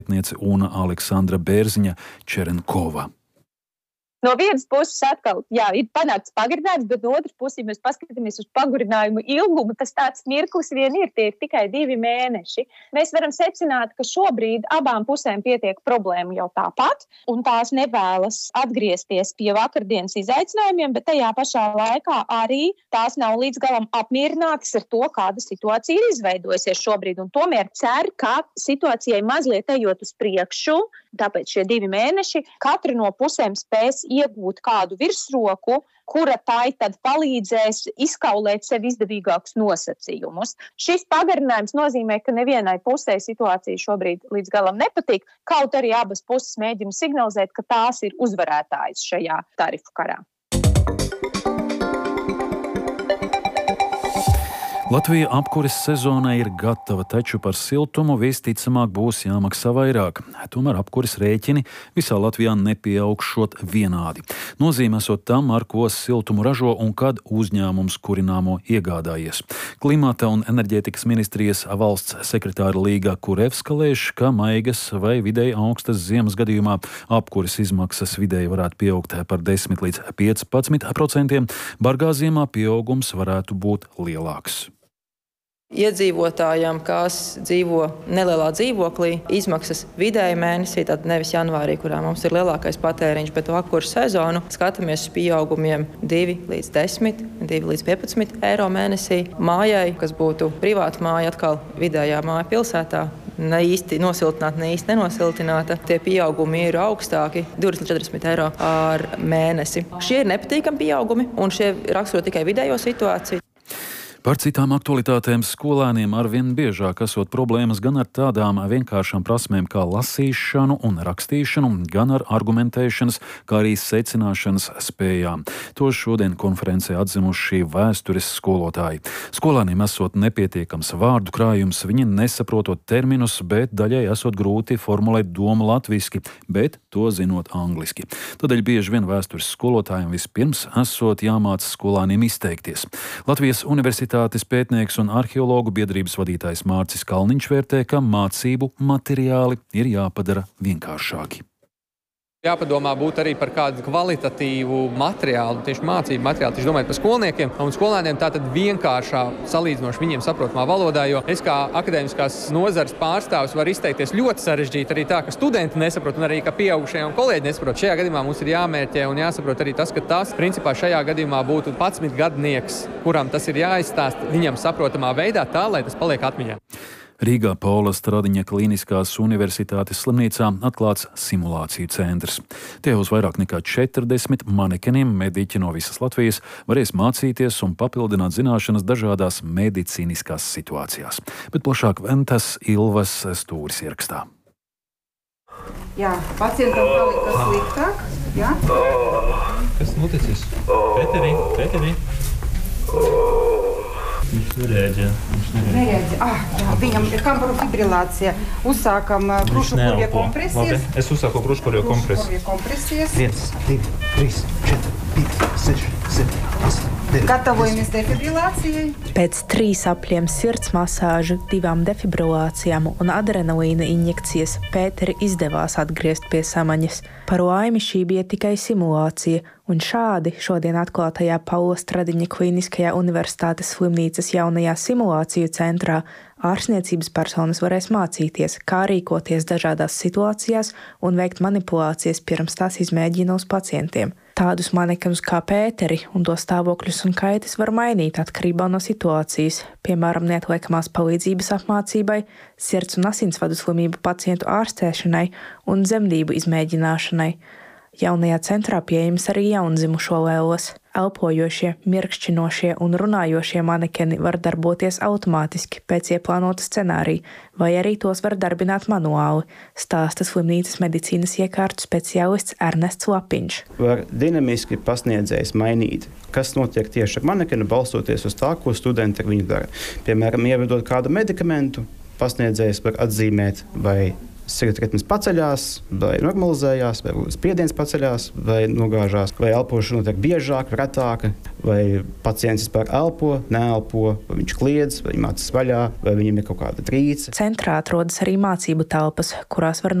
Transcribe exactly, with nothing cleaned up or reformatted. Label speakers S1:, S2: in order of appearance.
S1: un Aleksandra Bērziņa Čerenkova.
S2: No vienas puses atkal, jā, ir panākts pagarinājums, bet no otras puses, ja mēs paskatāmies uz pagarinājumu ilgumu, tas tāds mirklis vien ir, tie ir tikai divi mēneši. Mēs varam secināt, ka šobrīd abām pusēm pietiek problēmu jau tāpat, un tās nevēlas atgriezties pie vakardienas izaicinājumiem, bet tajā pašā laikā arī tās nav līdz galam apmierinātas ar to, kāda situācija ir izveidojusies šobrīd, un tomēr cer, ka situācijai mazliet ejot uz priekšu, tāpēc šie divi mēneši, katra no pusēm spēs iegūt kādu virsroku, kura tai tad palīdzēs izkaulēt sev izdevīgākus nosacījumus. Šis pagarinājums nozīmē, ka nevienai pusē situācija šobrīd līdz galam nepatīk, kaut arī abas puses mēģina signalizēt, ka tās ir uzvarētājas šajā tarifu karā.
S1: Latvija apkures sezonai ir gatava, taču par siltumu visticamāk būs jāmaksā vairāk. Tomēr apkures rēķini visā Latvijā nepieaugšot vienādi. Nozīmē esot tam, ar ko siltumu ražo un kad uzņēmums kurināmo iegādājies. Klimata un enerģētikas ministrijas valsts sekretāra Līga Kurevska lēš, ka maigas vai vidēji augstas ziemas gadījumā apkures izmaksas vidēji varētu pieaugt par desmit līdz piecpadsmit procentiem, bargā ziemā pieaugums varētu būt lielāks.
S3: Iedzīvotājiem, kas dzīvo nelielā dzīvoklī, izmaksas vidēji mēnesī, tad nevis janvārī, kurā mums ir lielākais patēriņš, bet apkuras sezonu, skatāmies uz pieaugumiem divi līdz desmit, divi līdz piecpadsmit eiro mēnesī. Mājai, kas būtu privāta māja, atkal vidējā māja pilsētā, ne īsti nosiltināta, ne īsti nenosiltināta, tie pieaugumi ir augstāki, divdesmit līdz četrdesmit eiro ar mēnesi. Šie ir nepatīkami pieaugumi, un šie raksturo tikai vidējo situāciju.
S1: Par citām aktualitātēm skolēniem arvien biežāk esot problēmas gan ar tādām vienkāršām prasmēm kā lasīšanu un rakstīšanu, gan ar argumentēšanas, kā arī secināšanas spējām. To šodien konferencē atzinuši vēstures skolotāji. Skolēniem esot nepietiekams vārdu krājums, viņi nesaprotot terminus, bet daļai esot grūti formulēt domu latviski, bet to zinot angliski. Tādēļ bieži vien vēstures skolotājiem vispirms esot jāmāca skolēniem izteikties. Latvijas universitātes Universitātes pētnieks un arheologu biedrības vadītājs Mārcis Kalniņš vērtē, ka mācību materiāli ir jāpadara vienkāršāki.
S4: Jāpadomā būt arī par kādu kvalitatīvu materiālu, tieši mācību materiālu, tieši domājot par skolniekiem un skolēniem, tātad vienkāršā, salīdzinoši viņiem saprotamā valodā, jo es kā akadēmiskās nozares pārstāvis varu izteikties ļoti sarežģīti arī tā, ka studenti nesaprot un arī, ka pieaugušie un kolēģi nesaprot. Šajā gadījumā mums ir jāmērķē un jāsaprot arī tas, ka tas, principā, šajā gadījumā būtu padsmitgadnieks, kuram tas ir jāizstāst viņam saprotamā veidā tā, lai tas paliek atmiņā.
S1: Rīgā Paula Stradiņa Kliniskās universitātes slimnīcā atklāts simulāciju centrs. Tie uz vairāk nekā četrdesmit manekeniem mediķi no visas Latvijas varēs mācīties un papildināt zināšanas dažādās medicīniskās situācijās. Bet plašāk Ventas Ilvas Stūris ierakstā.
S5: Jā, pacientam palika sliktāk. Jā.
S6: Kas noticis? Peteri, Peteri. Viņš nereaģē. Viņš
S5: nereaģē. Ah, jā, viņam ir kambaru fibrilācija. Uzsākam krušukurvie kompresijas.
S6: Labi, es uzsāku krušukurvie kompresijas.
S5: viens,
S6: divi, trīs, četri, pieci, seši, septiņi, astoņi, deviņi.
S5: Gatavojamies defibrilācijai.
S7: Pēc trīs apļiem sirds masāžu, divām defibrilācijām un adrenalīna injekcijas Pēteri izdevās atgriezt pie samaņas. Par laimi šī bija tikai simulācija, un šādi šodien atklātajā Paula Stradiņa Kliniskajā universitātes slimnīcas jaunajā simulāciju centrā ārstniecības personas varēs mācīties, kā rīkoties dažādās situācijās un veikt manipulācijas pirms tās izmēģina uz pacientiem. Tādus manekenus kā Pēteri un to stāvokļus un kaitas var mainīt atkarībā no situācijas, piemēram, neatliekamās palīdzības apmācībai, sirds un asinsvadu slimību pacientu ārstēšanai un dzemdību izmēģināšanai. Jaunajā centrā pieejams arī jaundzimušo lēles. Elpojošie, mirkšķinošie un runājošie manekeni var darboties automātiski pēc ieplānota scenārija, vai arī tos var darbināt manuāli, stāsta slimnīcas medicīnas iekārtu speciālists Ernests Lapiņš.
S8: Var dinamiski pasniedzējs mainīt, kas notiek tieši ar manekenu, balstoties uz tā, ko studenti ar viņu dara. Piemēram, ievedot kādu medikamentu, pasniedzējs var atzīmēt, vai sirds ritms paceļās, vai normalizējās, vai spiediens paceļās, vai nogāžās, vai elpošana notiek biežāk, retāka, vai pacients vispār elpo, neelpo, vai viņš kliedz, vai viņam acis vaļā, vai viņam ir kaut kāda trīce.
S7: Centrā atrodas arī mācību telpas, kurās var